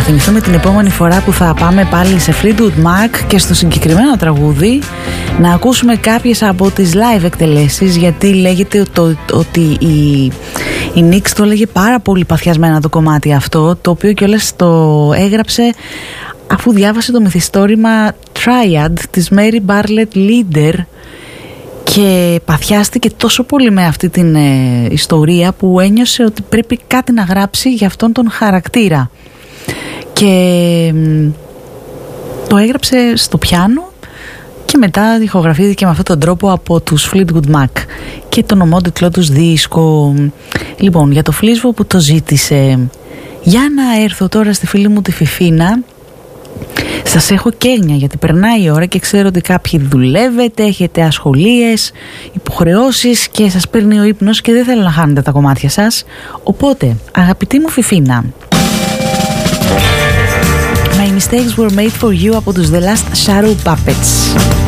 θυμηθούμε την επόμενη φορά που θα πάμε πάλι σε Fleetwood Mac και στο συγκεκριμένο τραγούδι να ακούσουμε κάποιες από τις live εκτελέσεις, γιατί λέγεται ότι η Νίξ το έλεγε πάρα πολύ παθιασμένα το κομμάτι αυτό, το οποίο κιόλας το έγραψε αφού διάβασε το μυθιστόρημα Triad της Mary Bartlett Leader και παθιάστηκε τόσο πολύ με αυτή την ιστορία που ένιωσε ότι πρέπει κάτι να γράψει για αυτόν τον χαρακτήρα και το έγραψε στο πιάνο και μετά ηχογραφήθηκε με αυτόν τον τρόπο από τους Fleetwood Mac και τον ομότιτλό τους δίσκο. Λοιπόν, για το Φλίσβο που το ζήτησε, για να έρθω τώρα στη φίλη μου τη Φιφίνα. Σας έχω κένια γιατί περνάει η ώρα και ξέρω ότι κάποιοι δουλεύετε, έχετε ασχολίες, υποχρεώσεις και σας παίρνει ο ύπνος και δεν θέλω να χάνετε τα κομμάτια σας. Οπότε, αγαπητή μου Φιφίνα, My mistakes were made for you από τους The Last Shadow Puppets.